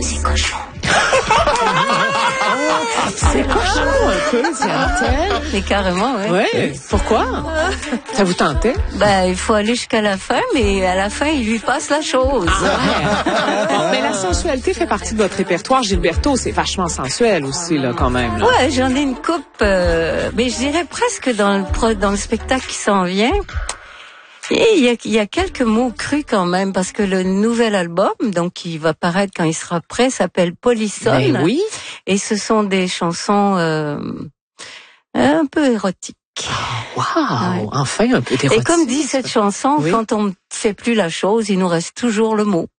C'est cochon. C'est cochon un peu, Diane. Mais carrément, oui. Ouais. Pourquoi? Ça vous tentait? Ben, il faut aller jusqu'à la fin, mais à la fin, il lui passe la chose. Bon, mais la sensualité fait partie de votre répertoire. Gilberto, c'est vachement sensuel aussi, là, quand même. Là. Ouais, j'en ai une coupe, mais je dirais presque dans le spectacle qui s'en vient. Et il y a quelques mots crus quand même, parce que le nouvel album, donc qui va paraître quand il sera prêt, s'appelle Polysone. Ben oui. Et ce sont des chansons un peu érotiques. Wow! Ouais. Enfin, un peu d'érotisme. Et comme dit cette chanson, Oui. quand on ne fait plus la chose, il nous reste toujours le mot.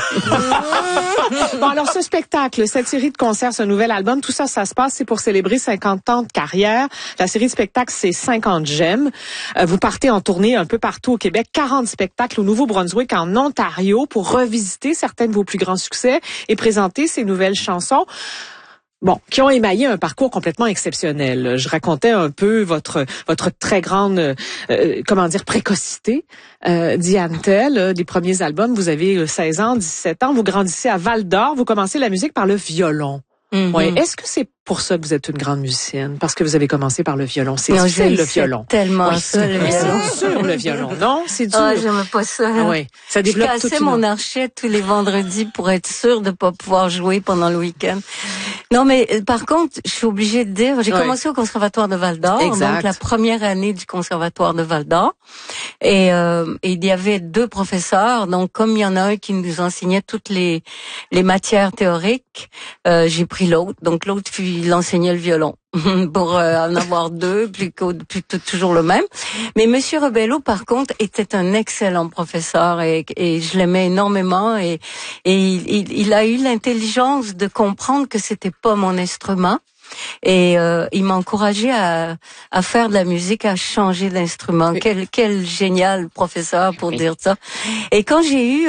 Bon, alors, ce spectacle, cette série de concerts, ce nouvel album, tout ça, ça se passe, c'est pour célébrer 50 ans de carrière. La série de spectacles, c'est 50 gemmes. Vous partez en tournée un peu partout au Québec, 40 spectacles au Nouveau-Brunswick, en Ontario, pour revisiter certains de vos plus grands succès et présenter ces nouvelles chansons. Bon, qui ont émaillé un parcours complètement exceptionnel. Je racontais un peu votre très grande, précocité. Diane Tell, les premiers albums, vous avez 16 ans, 17 ans, vous grandissez à Val-d'Or, vous commencez la musique par le violon. Mm-hmm. Ouais. Est-ce que c'est pour ça que vous êtes une grande musicienne? Parce que vous avez commencé par le violon. C'est Non, difficile, le violon. Tellement Oui, ça, le violon. c'est dur, le violon. Non, c'est dur. Ah, j'aime pas ça. Oui, ça Je développe toute cassais mon archet tous les vendredis pour être sûre de pas pouvoir jouer pendant le week-end. Non, mais par contre, je suis obligée de dire, j'ai commencé au Conservatoire de Val-d'Or, Exact. donc la première année du Conservatoire de Val-d'Or. Et il y avait 2 professeurs, donc comme il y en a un qui nous enseignait toutes les matières théoriques, j'ai pris l'autre. Donc l'autre, il enseignait le violon. Pour en avoir 2, plutôt toujours le même. Mais Monsieur Rebello, par contre, était un excellent professeur et je l'aimais énormément et il a eu l'intelligence de comprendre que c'était pas mon instrument. Et il m'a encouragé à faire de la musique, à changer d'instrument. Oui. Quel génial professeur pour dire ça. Et quand j'ai eu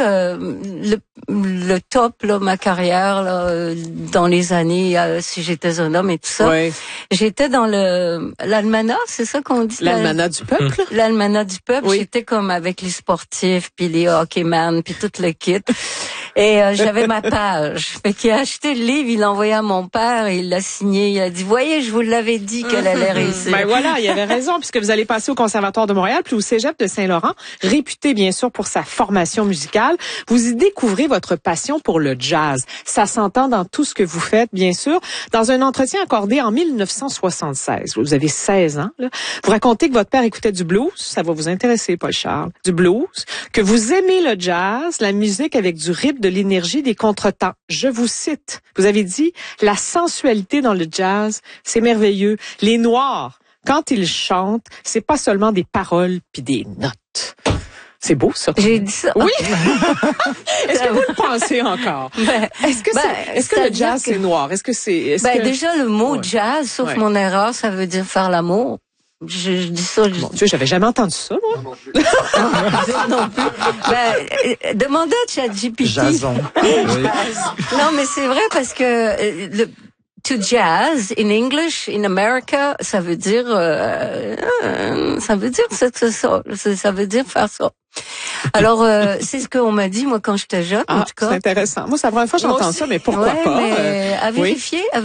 le top, là, ma carrière, là, dans les années, si j'étais un homme et tout ça, Oui. j'étais dans l'almanach, c'est ça qu'on dit? L'almanach du peuple? L'almanach du peuple. Oui. J'étais comme avec les sportifs, puis les hockeyman, puis tout le kit. Et j'avais ma page. Fait qu'il a acheté le livre, il l'a envoyé à mon père et il l'a signé. Il a dit, voyez, je vous l'avais dit qu'elle allait réussir. Ben voilà, il avait raison, puisque vous allez passer au Conservatoire de Montréal, puis au Cégep de Saint-Laurent, réputé bien sûr pour sa formation musicale. Vous y découvrez votre passion pour le jazz. Ça s'entend dans tout ce que vous faites, bien sûr. Dans un entretien accordé en 1976, vous avez 16 ans, là, vous racontez que votre père écoutait du blues, ça va vous intéresser, Paul Charles, du blues, que vous aimez le jazz, la musique avec du rythme, de l'énergie, des contretemps. Je vous cite, vous avez dit, la sensualité dans le jazz, c'est merveilleux. Les Noirs, quand ils chantent, c'est pas seulement des paroles puis des notes. C'est beau, ça. J'ai dit ça. Oui. Est-ce que vous le pensez encore? Est-ce que le jazz, c'est noir? Est-ce que... Déjà, le mot jazz, sauf mon erreur, ça veut dire faire l'amour. Je dis ça. Mon Dieu, j'avais jamais entendu ça, moi. Non plus. Demandez à ChatGPT. Jason. Non, mais c'est vrai parce que to jazz in English in America, ça veut dire ça veut dire faire ça. Alors c'est ce qu'on m'a dit moi quand j'étais jeune en tout cas. C'est intéressant. Moi, c'est la première fois que j'entends ça, mais pourquoi pas? Mais à vérifier.